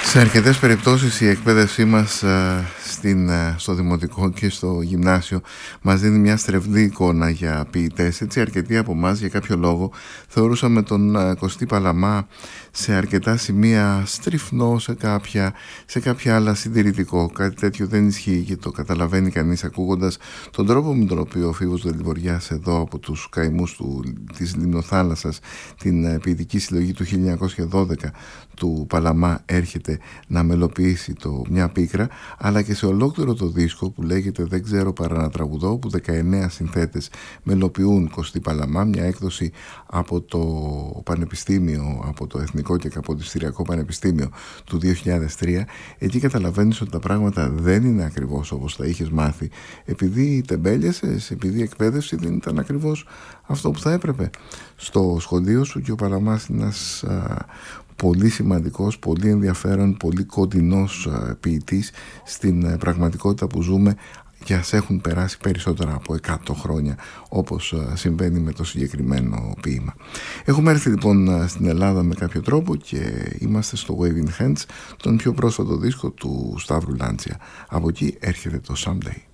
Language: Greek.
Σε αρκετές περιπτώσεις η εκπαίδευσή μας στο δημοτικό και στο γυμνάσιο μας δίνει μια στρεβλή εικόνα για ποιητές. Έτσι αρκετοί από εμάς για κάποιο λόγο θεωρούσαμε τον Κωστή Παλαμά σε αρκετά σημεία στριφνό, σε κάποια άλλα συντηρητικό. Κάτι τέτοιο δεν ισχύει και το καταλαβαίνει κανείς ακούγοντας τον τρόπο με τον οποίο ο Φίβος Δελιβοριάς εδώ από τους καημούς της Λιμνοθάλασσας, την ποιητική συλλογή του 1912 του Παλαμά, έρχεται να μελοποιήσει μια πίκρα, αλλά και σε ολόκληρο το δίσκο που λέγεται «Δεν ξέρω παρά να τραγουδώ», που 19 συνθέτες μελοποιούν Κωστή Παλαμά, μια έκδοση από το Πανεπιστήμιο, από το Εθνικό και Καποδιστριακό Πανεπιστήμιο του 2003. Εκεί καταλαβαίνεις ότι τα πράγματα δεν είναι ακριβώς όπως τα είχες μάθει, επειδή τεμπέλιασες, επειδή η εκπαίδευση δεν ήταν ακριβώς αυτό που θα έπρεπε στο σχολείο σου. Και ο Παλαμάς είναι ένας πολύ σημαντικός, πολύ ενδιαφέρον, πολύ κοντινός ποιητής στην πραγματικότητα που ζούμε, και ας έχουν περάσει περισσότερα από 100 χρόνια, όπως συμβαίνει με το συγκεκριμένο ποίημα. Έχουμε έρθει λοιπόν στην Ελλάδα με κάποιο τρόπο και είμαστε στο Waving Hands, τον πιο πρόσφατο δίσκο του Σταύρου Λάντσια. Από εκεί έρχεται το Someday.